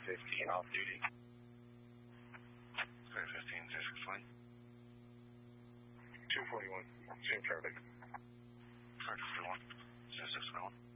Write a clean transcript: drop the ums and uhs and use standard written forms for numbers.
15 off duty. Square 15, 061. 241, same traffic. Square 241, 061.